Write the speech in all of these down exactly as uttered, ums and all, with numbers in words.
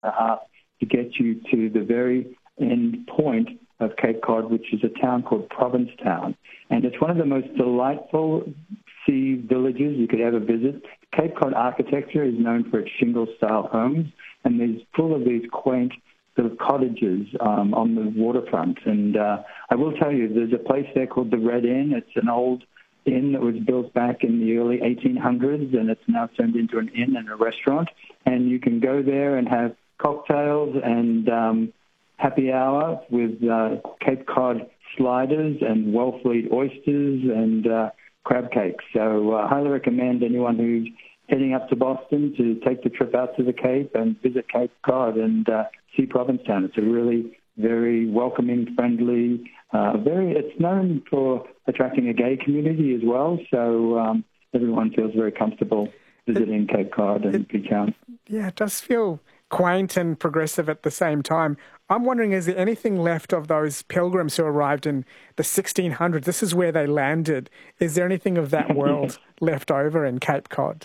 a half to get you to the very end point of Cape Cod, which is a town called Provincetown. And it's one of the most delightful sea villages you could ever visit. Cape Cod architecture is known for its shingle-style homes, and there's full of these quaint sort of cottages um, on the waterfront. And uh, I will tell you, there's a place there called the Red Inn. It's an old inn that was built back in the early eighteen hundreds, and it's now turned into an inn and a restaurant. And you can go there and have cocktails and um, happy hour with uh, Cape Cod sliders and Wellfleet oysters and uh, crab cakes. So I uh, highly recommend anyone who's heading up to Boston to take the trip out to the Cape and visit Cape Cod and uh, see Provincetown. It's a really very welcoming, friendly, uh, very. It's known for attracting a gay community as well. So um, everyone feels very comfortable visiting it, Cape Cod and Beachtown. Yeah, it does feel quaint and progressive at the same time. I'm wondering, is there anything left of those pilgrims who arrived in the sixteen hundreds? This is where they landed. Is there anything of that world left over in Cape Cod?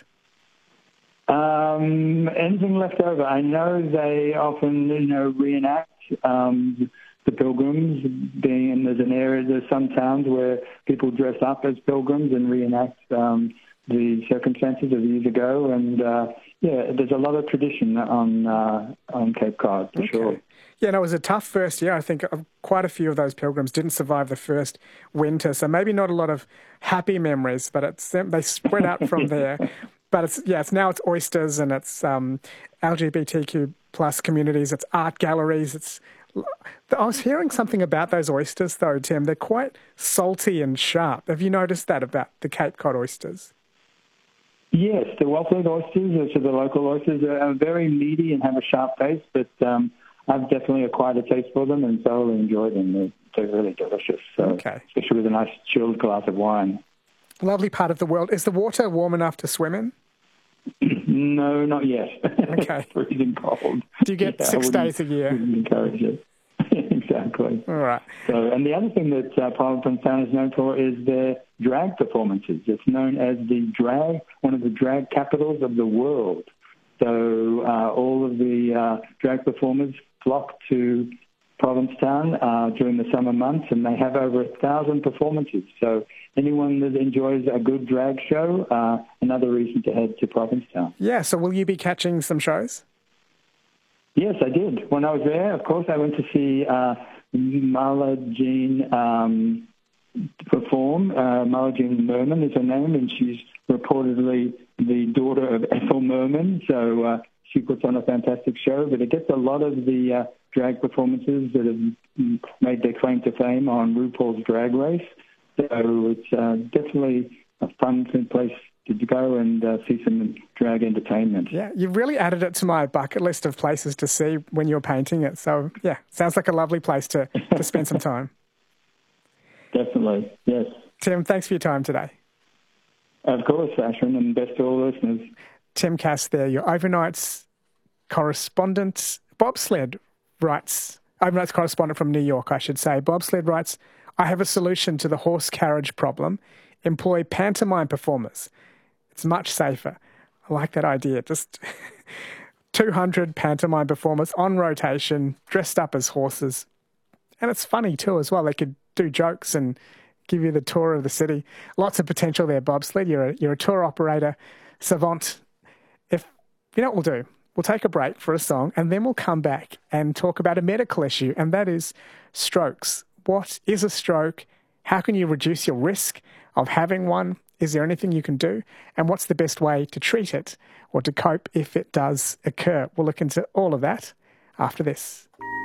Um, anything left over? I know they often, you know, reenact um, the pilgrims. Being in, there's an area, there's some towns where people dress up as pilgrims and reenact um, the circumstances of years ago. And uh, yeah, there's a lot of tradition on uh, on Cape Cod for okay. sure. Yeah, no, it was a tough first year. I think quite a few of those pilgrims didn't survive the first winter, so maybe not a lot of happy memories, but it's they spread out from there. But it's yeah, it's now it's oysters and it's um, L G B T Q plus communities. It's art galleries. It's I was hearing something about those oysters though, Tim. They're quite salty and sharp. Have you noticed that about the Cape Cod oysters? Yes, the Wellfleet oysters, so the local oysters, are very meaty and have a sharp taste, but um, I've definitely acquired a taste for them and thoroughly enjoy them. They're, they're really delicious, so, okay. especially with a nice chilled glass of wine. Lovely part of the world. Is the water warm enough to swim in? No, not yet. Okay. It's freezing cold. Do you get yeah, six days a year? I wouldn't encourage it. Exactly. All right. So, and the other thing that uh, Provincetown is known for is their drag performances. It's known as the drag, one of the drag capitals of the world. So uh, all of the uh, drag performers flock to Provincetown uh, during the summer months, and they have over a thousand performances. So anyone that enjoys a good drag show, uh, another reason to head to Provincetown. Yeah, so will you be catching some shows? Yes, I did. When I was there, of course, I went to see uh, Marla Jean um, perform. Uh, Marla Jean Merman is her name, and she's reportedly the daughter of Ethel Merman. So uh, she puts on a fantastic show, but it gets a lot of the uh, drag performances that have made their claim to fame on RuPaul's Drag Race. So it's uh, definitely a fun place to go and uh, see some drag entertainment. Yeah, you've really added it to my bucket list of places to see when you're painting it. So, yeah, sounds like a lovely place to, to spend some time. Definitely, yes. Tim, thanks for your time today. Of course, Ashwin, and best to all listeners. Tim Cass there, your overnights correspondent. Bobsled writes, overnights correspondent from New York, I should say. Bobsled writes, I have a solution to the horse carriage problem. Employ pantomime performers. It's much safer. I like that idea. Just two hundred pantomime performers on rotation, dressed up as horses. And it's funny too as well. They could do jokes and give you the tour of the city. Lots of potential there, Bobsled. You're a, you're a tour operator, savant. If you know what we'll do? We'll take a break for a song and then we'll come back and talk about a medical issue, and that is strokes. What is a stroke? How can you reduce your risk of having one? Is there anything you can do? And what's the best way to treat it or to cope if it does occur? We'll look into all of that after this.